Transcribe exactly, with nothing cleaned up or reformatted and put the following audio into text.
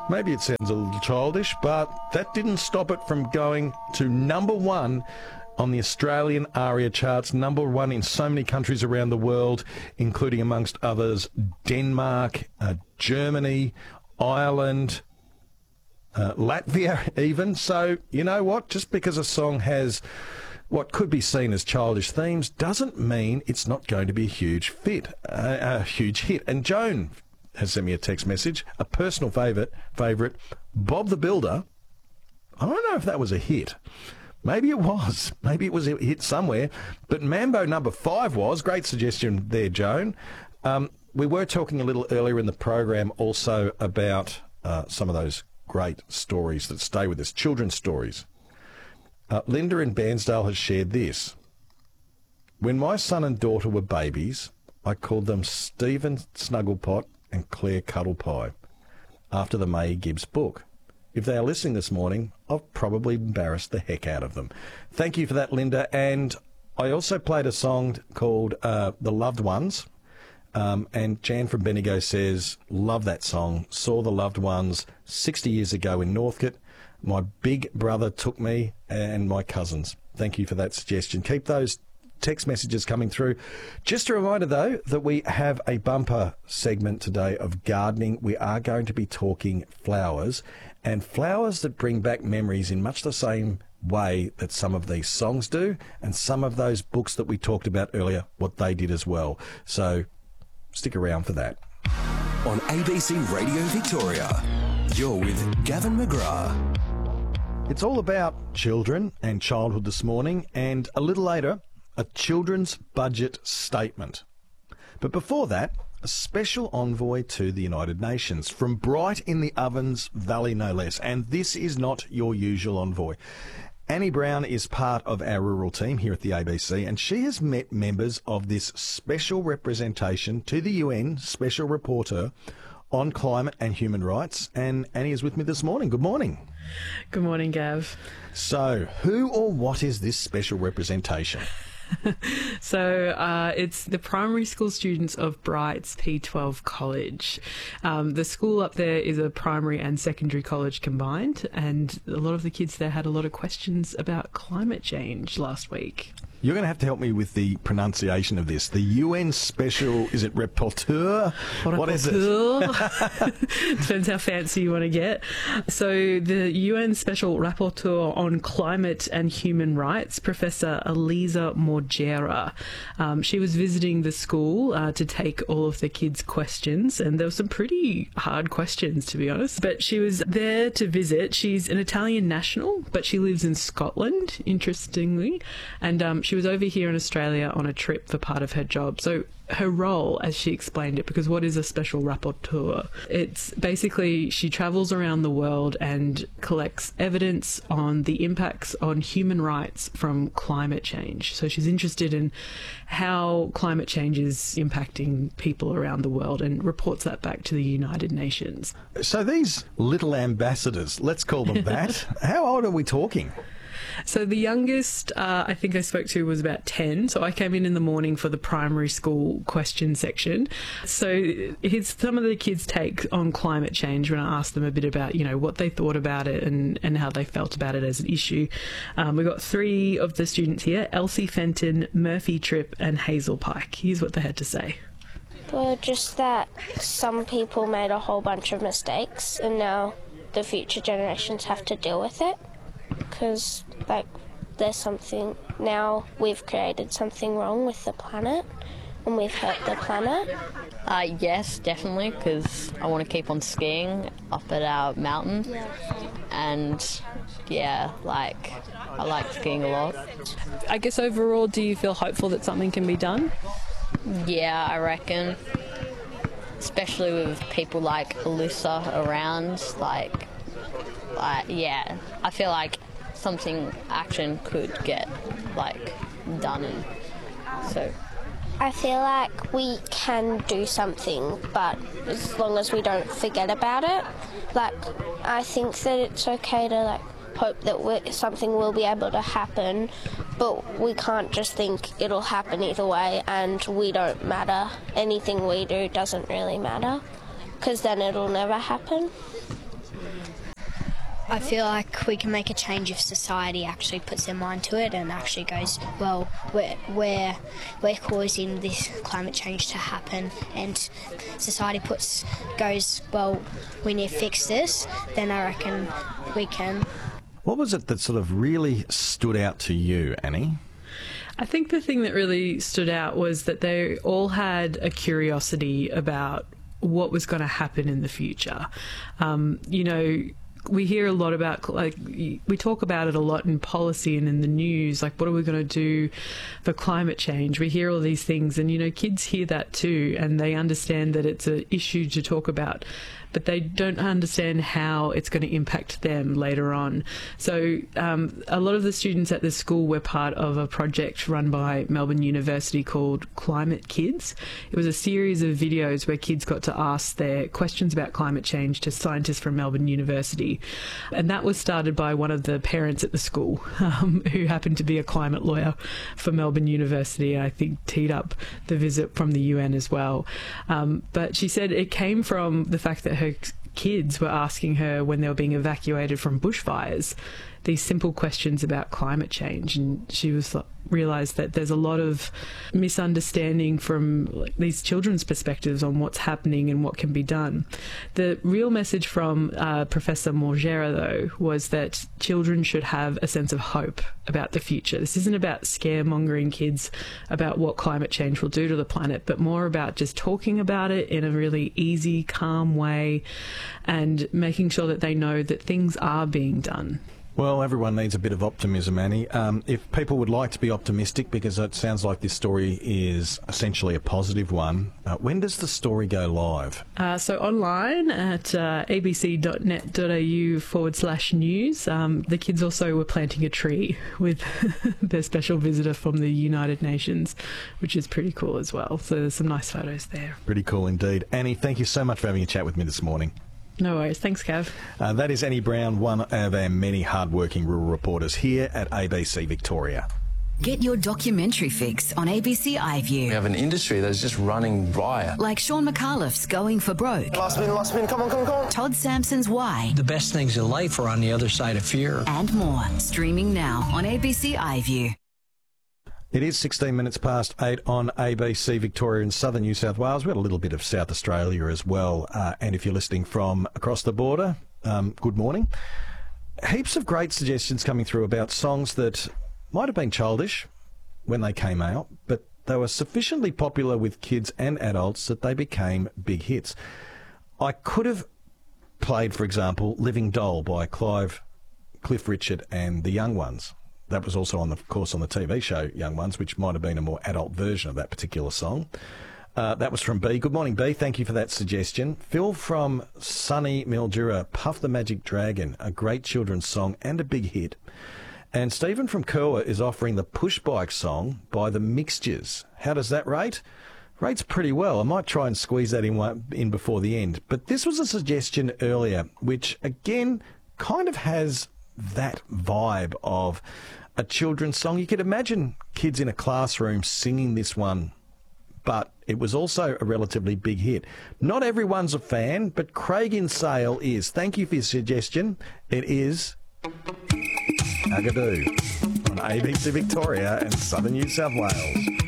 Maybe it sounds a little childish, but that didn't stop it from going to number one on the Australian ARIA charts, number one in so many countries around the world, including, amongst others, Denmark, uh, Germany, Ireland, uh, Latvia even. So, you know what? Just because a song has what could be seen as childish themes doesn't mean it's not going to be a huge fit, uh, a huge hit. And Joan has sent me a text message, a personal favourite, favourite, Bob the Builder. I don't know if that was a hit. Maybe it was. Maybe it was a hit somewhere. But Mambo number five was. Great suggestion there, Joan. Um, we were talking a little earlier in the program also about uh, some of those great stories that stay with us, children's stories. Uh, Linda in Bairnsdale has shared this. When my son and daughter were babies, I called them Stephen Snugglepot and Claire Cuddlepie, after the May Gibbs book. If they are listening this morning, I've probably embarrassed the heck out of them. Thank you for that, Linda. And I also played a song called uh, The Loved Ones. Um, and Jan from Bendigo says, love that song. Saw The Loved Ones sixty years ago in Northcote. My big brother took me and my cousins. Thank you for that suggestion. Keep those text messages coming through. Just a reminder, though, that we have a bumper segment today of gardening. We are going to be talking flowers, and flowers that bring back memories in much the same way that some of these songs do, and some of those books that we talked about earlier, what they did as well. So stick around for that. On A B C Radio Victoria, you're with Gavin McGrath. It's all about children and childhood this morning, and a little later, a children's budget statement. But before that, a special envoy to the United Nations from Bright in the Ovens Valley, no less. And this is not your usual envoy. Annie Brown is part of our rural team here at the A B C, and she has met members of this special representation to the U N Special Rapporteur on Climate and Human Rights. And Annie is with me this morning. Good morning. Good morning, Gav. So, who or what is this special representation? So uh, it's the primary school students of Bright's P twelve College. Um, the school up there is a primary and secondary college combined, and a lot of the kids there had a lot of questions about climate change last week. You're going to have to help me with the pronunciation of this. The U N Special, is it Rapporteur? What is it? Depends how fancy you want to get. So the U N Special Rapporteur on Climate and Human Rights, Professor Elisa Morgera. Um, she was visiting the school uh, to take all of the kids' questions, and there were some pretty hard questions, to be honest. But she was there to visit. She's an Italian national, but she lives in Scotland, interestingly, and um, she She was over here in Australia on a trip for part of her job. So her role, as she explained it, because what is a special rapporteur? It's basically she travels around the world and collects evidence on the impacts on human rights from climate change. So she's interested in how climate change is impacting people around the world and reports that back to the United Nations. So these little ambassadors, let's call them that, how old are we talking? So the youngest uh, I think I spoke to was about ten. So I came in in the morning for the primary school question section. So here's some of the kids' take on climate change when I asked them a bit about, you know, what they thought about it and, and how they felt about it as an issue. Um, we've got three of the students here, Elsie Fenton, Murphy Tripp and Hazel Pike. Here's what they had to say. Well, just that some people made a whole bunch of mistakes and now the future generations have to deal with it. Because, like, there's something, now we've created something wrong with the planet and we've hurt the planet. Uh, yes, definitely, because I want to keep on skiing up at our mountain. Yeah. And, yeah, like, I like skiing a lot. I guess overall, do you feel hopeful that something can be done? Yeah, I reckon. Especially with people like Alyssa around, like, like, yeah, I feel like something action could get, like, done. And so I feel like we can do something, but as long as we don't forget about it, like, I think that it's okay to, like, hope that we're, something will be able to happen, but we can't just think it'll happen either way and we don't matter. Anything we do doesn't really matter, because then it'll never happen. I feel like we can make a change if society actually puts their mind to it and actually goes, well, we're, we're, we're causing this climate change to happen, and society puts goes, well, we need to fix this, then I reckon we can. What was it that sort of really stood out to you, Annie? I think the thing that really stood out was that they all had a curiosity about what was going to happen in the future. Um, you know, we hear a lot about, like, we talk about it a lot in policy and in the news, like, what are we going to do for climate change? We hear all these things, and, you know, kids hear that too, and they understand that it's an issue to talk about, but they don't understand how it's going to impact them later on. So um, a lot of the students at this school were part of a project run by Melbourne University called Climate Kids. It was a series of videos where kids got to ask their questions about climate change to scientists from Melbourne University. And that was started by one of the parents at the school, um, who happened to be a climate lawyer for Melbourne University, and I think teed up the visit from the U N as well. Um, but she said it came from the fact that her kids were asking her when they were being evacuated from bushfires these simple questions about climate change, and she was realised that there's a lot of misunderstanding from like, these children's perspectives on what's happening and what can be done. The real message from uh, Professor Morgera, though, was that children should have a sense of hope about the future. This isn't about scaremongering kids about what climate change will do to the planet, but more about just talking about it in a really easy, calm way and making sure that they know that things are being done. Well, everyone needs a bit of optimism, Annie. Um, if people would like to be optimistic, because it sounds like this story is essentially a positive one, uh, when does the story go live? Uh, so online at uh, abc.net.au forward slash news. Um, the kids also were planting a tree with their special visitor from the United Nations, which is pretty cool as well. So there's some nice photos there. Pretty cool indeed. Annie, thank you so much for having a chat with me this morning. No worries. Thanks, Gav. Uh, that is Annie Brown, one of our many hard-working rural reporters here at A B C Victoria. Get your documentary fix on A B C iView. We have an industry that's just running riot. Like Sean McAuliffe's Going for Broke. Last spin, last spin, come on, come on, come on. Todd Sampson's Why. The best things in life are on the other side of fear. And more. Streaming now on A B C iView. It is sixteen minutes past eight on A B C Victoria in southern New South Wales. We had a little bit of South Australia as well. Uh, and if you're listening from across the border, um, good morning. Heaps of great suggestions coming through about songs that might have been childish when they came out, but they were sufficiently popular with kids and adults that they became big hits. I could have played, for example, Living Doll by Clive, Cliff Richard and the Young Ones. That was also, on the, of course, on the T V show Young Ones, which might have been a more adult version of that particular song. Uh, that was from B. Good morning, B. Thank you for that suggestion. Phil from sunny Mildura, Puff the Magic Dragon, a great children's song and a big hit. And Stephen from Kerwa is offering the Push Bike song by The Mixtures. How does that rate? Rates pretty well. I might try and squeeze that in, one, in before the end. But this was a suggestion earlier, which, again, kind of has that vibe of a children's song. You could imagine kids in a classroom singing this one, but it was also a relatively big hit. Not everyone's a fan, but Craig in Sale is. Thank you for your suggestion. It is Agadoo on A B C Victoria and southern New South Wales.